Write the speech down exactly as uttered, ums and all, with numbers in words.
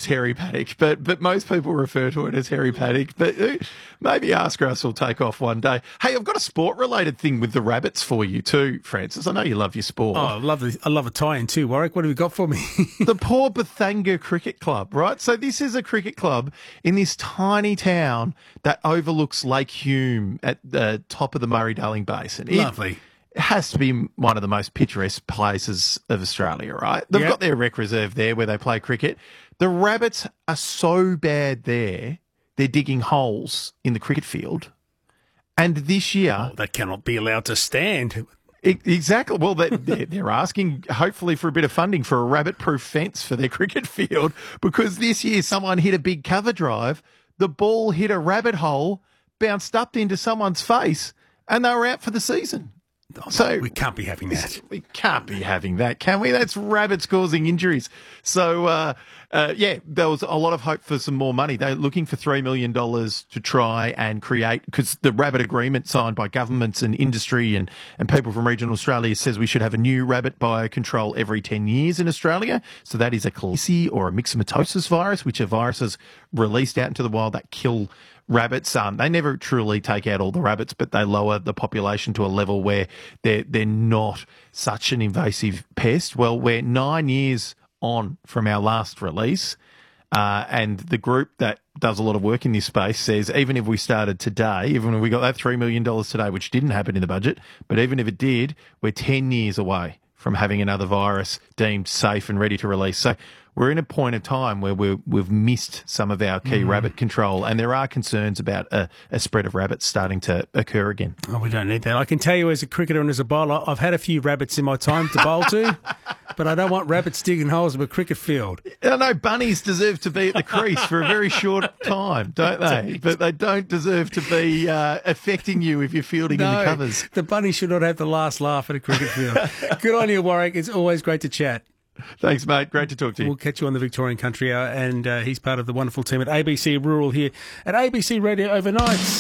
Harry Paddock, but but most people refer to it as Harry Paddock. But uh, maybe Ask Russ will take off one day. Hey, I've got a sport-related thing with the Rabbits for you too, Francis. I know you love your sport. Oh, I love the, I love a tie-in too, Warwick. What have you got for me? The Port Bethanga Cricket Club, right? So this is a cricket club in this tiny town that overlooks Lake Hume at the top of the Murray-Darling Basin. It, Lovely. It has to be one of the most picturesque places of Australia, right? They've Yep. got their rec reserve there where they play cricket. The Rabbits are so bad there, they're digging holes in the cricket field. And this year... Oh, that cannot be allowed to stand. E- Exactly. Well, they, they're, they're asking, hopefully, for a bit of funding for a rabbit-proof fence for their cricket field because this year someone hit a big cover drive, the ball hit a rabbit hole, bounced up into someone's face, and they were out for the season. Oh, So we can't be having that. we can't be having that, can we? That's rabbits causing injuries. So, uh, uh, yeah, there was a lot of hope for some more money. They're looking for three million dollars to try and create, because the rabbit agreement signed by governments and industry and, and people from regional Australia says we should have a new rabbit biocontrol every ten years in Australia. So that is a Calici or a myxomatosis virus, which are viruses released out into the wild that kill rabbits. Um, they never truly take out all the rabbits, but they lower the population to a level where they're, they're not such an invasive pest. Well, we're nine years on from our last release, uh, and the group that does a lot of work in this space says even if we started today, even if we got that three million dollars today, which didn't happen in the budget, but even if it did, we're ten years away from having another virus deemed safe and ready to release. So we're in a point of time where we're, we've missed some of our key mm. rabbit control, and there are concerns about a, a spread of rabbits starting to occur again. Oh, we don't need that. I can tell you as a cricketer and as a bowler, I've had a few rabbits in my time to bowl to, but I don't want rabbits digging holes in a cricket field. I know bunnies deserve to be at the crease for a very short time, don't they? But they don't deserve to be uh, affecting you if you're fielding No, in the covers. The bunny should not have the last laugh at a cricket field. Good on you, Warwick. It's always great to chat. Thanks, mate. Great to talk to you. We'll catch you on the Victorian Country Hour, and uh, he's part of the wonderful team at A B C Rural here at A B C Radio Overnights.